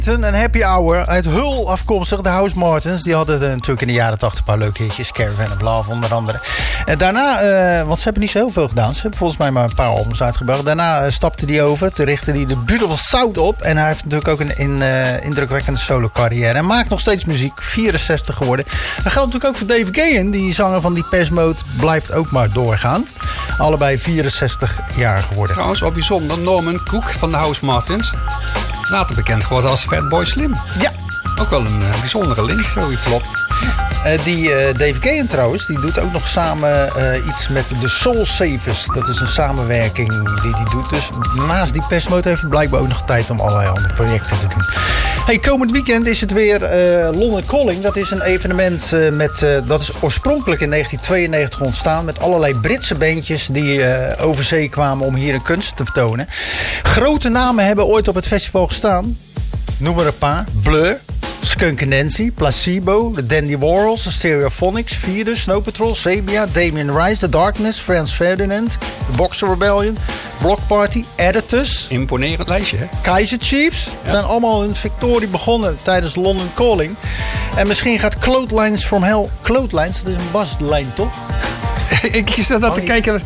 Een happy hour uit Hull afkomstig, de House Martins. Die hadden natuurlijk in de jaren 80 een paar leuke hitjes. Caravan of Love onder andere. En daarna, want ze hebben niet zo heel veel gedaan. Ze hebben volgens mij maar een paar albums uitgebracht. Daarna stapte hij over, toen richtte hij de Beautiful South op. En hij heeft natuurlijk ook een indrukwekkende solo carrière. En maakt nog steeds muziek, 64 geworden. Dat geldt natuurlijk ook voor Dave Gahan, die zanger van Depeche Mode, blijft ook maar doorgaan. Allebei 64 jaar geworden. Trouwens, wel bijzonder, Norman Cook van de House Martins. Later bekend geworden als Fatboy Slim. Ja. Ook wel een bijzondere link, zoiets. Klopt. Dave Gahan trouwens, die doet ook nog samen iets met de Soul Savers. Dat is een samenwerking die hij doet. Dus naast die Depeche Mode heeft hij blijkbaar ook nog tijd om allerlei andere projecten te doen. Hey, komend weekend is het weer London Calling. Dat is een evenement dat is oorspronkelijk in 1992 ontstaan. Met allerlei Britse bandjes die over zee kwamen om hier een kunst te vertonen. Grote namen hebben ooit op het festival gestaan. Noem maar een paar. Blur, Skunk Nancy, Placebo, de Dandy Warhols, de Stereophonics, Feeder, Snow Patrol, Sabia, Damien Rice, The Darkness, Franz Ferdinand, The Boxer Rebellion, Block Party, Editus. Imponerend lijstje, hè? Kaiser Chiefs. Zijn allemaal hun victorie begonnen tijdens London Calling. En misschien gaat Clotheslines from Hell... Clotheslines, dat is een baslijn, toch? Ik zat dat te kijken.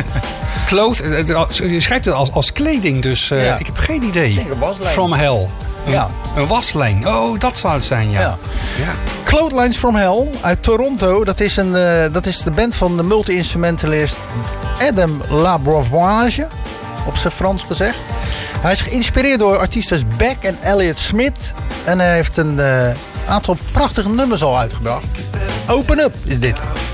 Je schrijft het als kleding, dus ik heb geen idee. Ik denk een waslijn. From Hell. Ja. Een waslijn. Oh, dat zou het zijn, ja. Clotheslines from Hell uit Toronto. Dat is de band van de multi-instrumentalist Adam Labrovoise. Op zijn Frans gezegd. Hij is geïnspireerd door artiesten als Beck en Elliott Smith. En hij heeft een aantal prachtige nummers al uitgebracht. Open Up is dit.